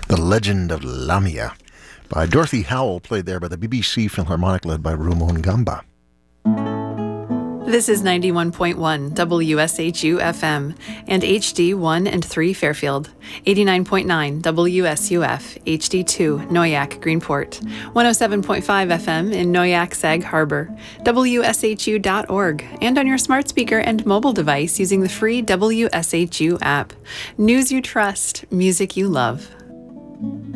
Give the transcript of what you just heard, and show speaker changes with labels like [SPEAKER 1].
[SPEAKER 1] The Legend of Lamia by Dorothy Howell, played there by the BBC Philharmonic led by Rumon Gamba.
[SPEAKER 2] This is 91.1 WSHU FM and HD 1 and 3 Fairfield, 89.9 WSUF HD 2 Noyak Greenport, 107.5 FM in Noyak Sag Harbor, WSHU.org, and on your smart speaker and mobile device using the free WSHU app. News you trust, music you love.